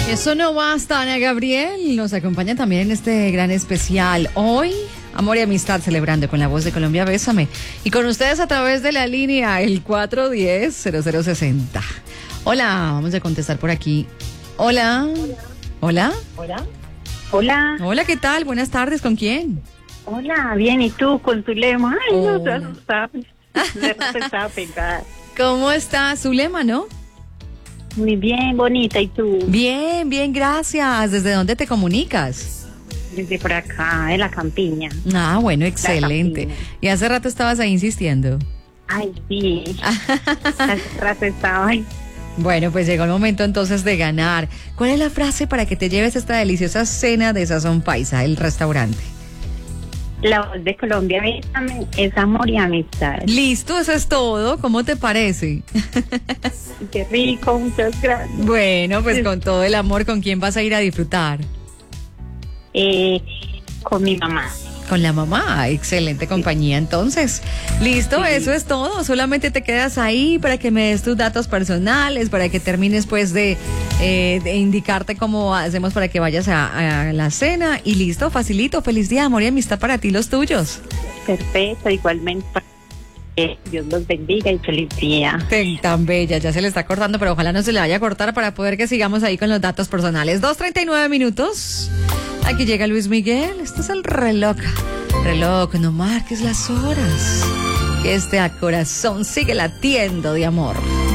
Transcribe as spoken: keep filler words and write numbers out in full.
Eso no basta, Ana Gabriel nos acompaña también en este gran especial. Hoy, amor y amistad celebrando con la voz de Colombia, Bésame. Y con ustedes a través de la línea, el cuatro uno cero, cero cero seis cero. Hola, vamos a contestar por aquí. Hola. Hola. Hola. Hola. Hola, ¿qué tal? Buenas tardes, ¿con quién? Hola, bien, ¿y tú con tu lema? Ay, Oh. no te asustabas. Te estaba pegada. ¿Cómo está Zulema, no? Muy bien, bonita, ¿y tú? Bien, bien, gracias. ¿Desde dónde te comunicas? Desde por acá, de la campiña. Ah, bueno, excelente. campiña. Y hace rato estabas ahí insistiendo. Ay, sí. Hace rato estaba ahí. Bueno, pues llegó el momento entonces de ganar. ¿Cuál es la frase para que te lleves esta deliciosa cena de sazón paisa, el restaurante? La voz de Colombia, Bésame, es amor y amistad. Listo, eso es todo. ¿Cómo te parece? Qué rico, muchas gracias. Bueno, pues con todo el amor, ¿con quién vas a ir a disfrutar? Eh, con mi mamá. Con la mamá, excelente compañía entonces. Listo, Sí. eso es todo. Solamente te quedas ahí para que me des tus datos personales, para que termines pues de, eh, de indicarte cómo hacemos para que vayas a, a la cena. Y listo, facilito. Feliz día, amor y amistad para ti, los tuyos. Perfecto, igualmente. Eh, Dios los bendiga y feliz día. Ten, tan bella, ya se le está cortando, pero ojalá no se le vaya a cortar para poder que sigamos ahí con los datos personales. dos treinta y nueve minutos. Aquí llega Luis Miguel. Este es el reloj. Reloj, no marques las horas. Que este corazón sigue latiendo de amor.